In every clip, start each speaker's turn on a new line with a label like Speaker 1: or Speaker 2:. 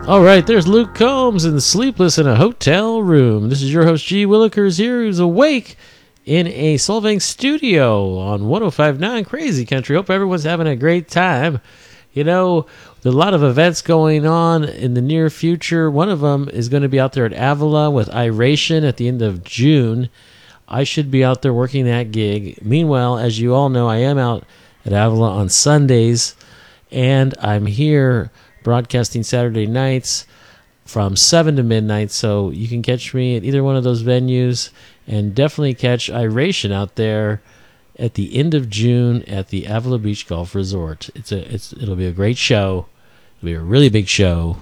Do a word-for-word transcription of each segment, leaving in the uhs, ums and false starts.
Speaker 1: All right, there's Luke Combs in Sleepless in a Hotel Room. This is your host, G. Willikers, here, who's awake in a Solvang studio on one oh five point nine Crazy Country. Hope everyone's having a great time. You know, there's a lot of events going on in the near future. One of them is going to be out there at Avila with Iration at the end of June. I should be out there working that gig. Meanwhile, as you all know, I am out at Avila on Sundays, and I'm here broadcasting Saturday nights from seven to midnight, so you can catch me at either one of those venues, and definitely catch Iration out there at the end of June at the Avila Beach Golf Resort. It's a, it's, it'll be a great show. It'll be a really big show.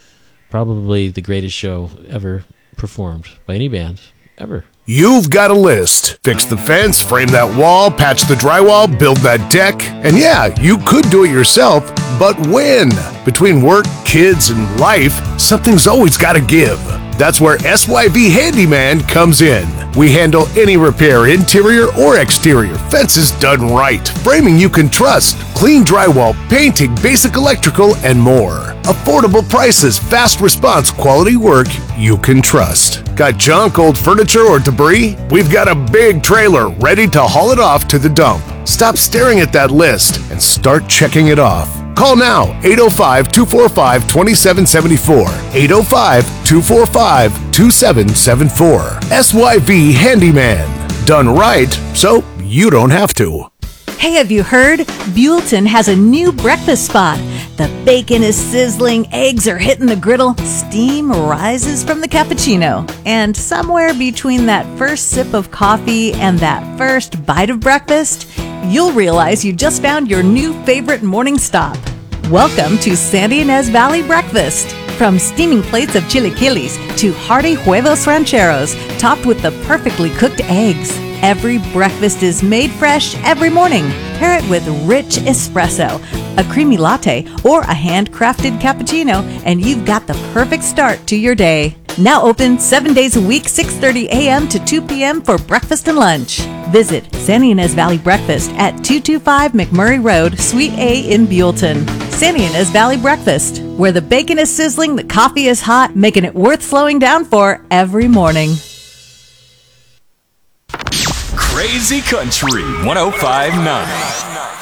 Speaker 1: Probably the greatest show ever performed by any band, ever.
Speaker 2: You've got a list. Fix the fence, frame that wall, patch the drywall, build that deck. And yeah, you could do it yourself, but when? Between work, kids, and life, something's always got to give. That's where S Y V Handyman comes in. We handle any repair, interior or exterior, fences done right, framing you can trust, clean drywall, painting, basic electrical, and more. Affordable prices, fast response, quality work you can trust. Got junk, old furniture, or debris? We've got a big trailer ready to haul it off to the dump. Stop staring at that list and start checking it off. Call now, eight oh five, two four five, two seven seven four, eight oh five, two four five, two seven seven four. S Y V Handyman. Done right, so you don't have to.
Speaker 3: Hey, have you heard? Buellton has a new breakfast spot. The bacon is sizzling, eggs are hitting the griddle, steam rises from the cappuccino. And somewhere between that first sip of coffee and that first bite of breakfast, you'll realize you just found your new favorite morning stop. Welcome to Santa Ynez Valley Breakfast. From steaming plates of chilaquiles to hearty huevos rancheros, topped with the perfectly cooked eggs. Every breakfast is made fresh every morning. Pair it with rich espresso, a creamy latte, or a handcrafted cappuccino, and you've got the perfect start to your day. Now open seven days a week, six thirty a.m. to two p.m. for breakfast and lunch. Visit Santa Ynez Valley Breakfast at two two five McMurray Road, Suite A in Buellton. Santa Ynez Valley Breakfast, where the bacon is sizzling, the coffee is hot, making it worth slowing down for every morning.
Speaker 4: Crazy Country one oh five point nine.